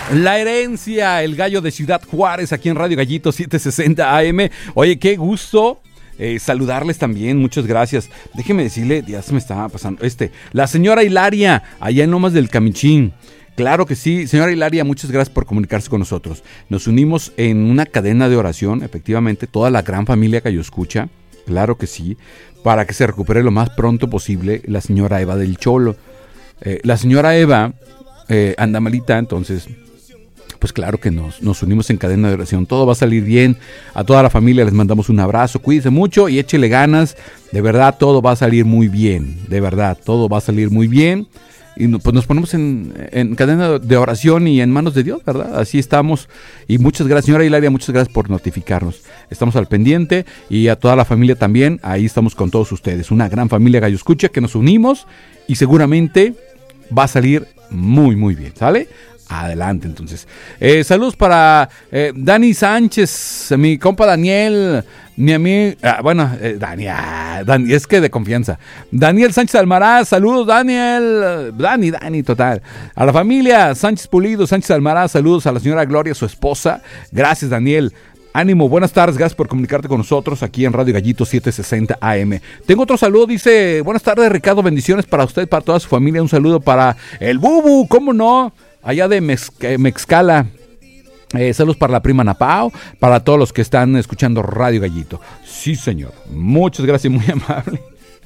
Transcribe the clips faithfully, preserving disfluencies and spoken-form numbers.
La herencia, el gallo de Ciudad Juárez, aquí en Radio Gallito setecientos sesenta A M. Oye, qué gusto eh, saludarles también, muchas gracias. Déjeme decirle, ya se me estaba pasando, este, la señora Hilaria, allá en Lomas del Camichín. Claro que sí, señora Hilaria, muchas gracias por comunicarse con nosotros. Nos unimos en una cadena de oración, efectivamente, toda la gran familia que yo escucha, claro que sí, para que se recupere lo más pronto posible la señora Eva del Cholo. Eh, la señora Eva eh, anda malita, entonces, pues claro que nos, nos unimos en cadena de oración. Todo va a salir bien. A toda la familia les mandamos un abrazo. Cuídense mucho y échele ganas. De verdad, todo va a salir muy bien. De verdad, todo va a salir muy bien. Y pues nos ponemos en, en cadena de oración y en manos de Dios, ¿verdad? Así estamos. Y muchas gracias, señora Hilaria, muchas gracias por notificarnos. Estamos al pendiente y a toda la familia también. Ahí estamos con todos ustedes. Una gran familia Gallo Escucha que nos unimos y seguramente va a salir muy, muy bien, ¿sale? Adelante, entonces. Eh, saludos para eh, Dani Sánchez, mi compa Daniel, mi amigo, ah, bueno, eh, Daniel, Dani, es que de confianza. Daniel Sánchez Almaraz, saludos Daniel, Dani, Dani, total. A la familia Sánchez Pulido, Sánchez Almaraz, saludos a la señora Gloria, su esposa. Gracias, Daniel. Ánimo, buenas tardes, gracias por comunicarte con nosotros aquí en Radio Gallito setecientos sesenta A M. Tengo otro saludo, dice, buenas tardes Ricardo, bendiciones para usted, para toda su familia, un saludo para el Bubu, ¿cómo no? Allá de Mex- Mexcala. Eh, saludos para la prima Napao, para todos los que están escuchando Radio Gallito. Sí, señor, muchas gracias, muy amable.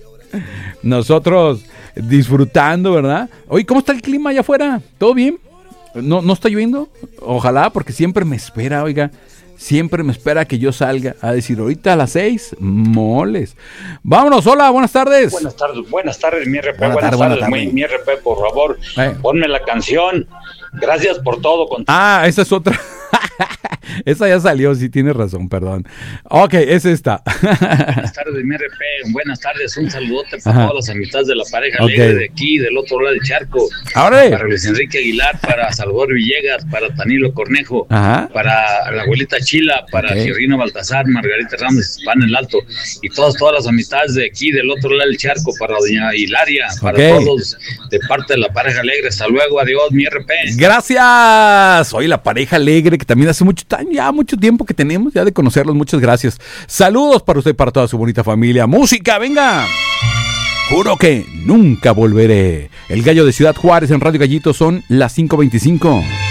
Nosotros disfrutando, ¿verdad? Oye, ¿cómo está el clima allá afuera? ¿Todo bien? ¿No, no está lloviendo? Ojalá, porque siempre me espera, oiga. Siempre me espera que yo salga a decir, ahorita a las seis, moles. Vámonos, hola, buenas tardes. Buenas tardes, buenas tardes, mi R P. Buenas, buenas tarde, tardes, buena tarde. Mi, mi R P, por favor, eh. ponme la canción. Gracias por todo. Con... Ah, esa es otra. Esa ya salió, sí, tienes razón, perdón. Ok, es esta. Buenas tardes, mi R P. Buenas tardes, un saludote para Ajá. todas las amistades de la pareja okay. alegre de aquí, del otro lado del charco. ¡Ahora! Para Luis Enrique Aguilar, para Salvador Villegas, para Tanilo Cornejo, Ajá. para la abuelita Chila, para okay. Fiorino Baltasar, Margarita Ramos, Pan el Alto, y todas, todas las amistades de aquí, del otro lado del charco, para doña Hilaria, para okay. todos, de parte de la pareja alegre. Hasta luego, adiós, mi R P. Gracias. Soy la pareja alegre, que también hace mucho, ya mucho tiempo que tenemos ya de conocerlos. Muchas gracias. Saludos para usted y para toda su bonita familia. Música, venga. Juro que nunca volveré. El gallo de Ciudad Juárez en Radio Gallito, son las cinco veinticinco.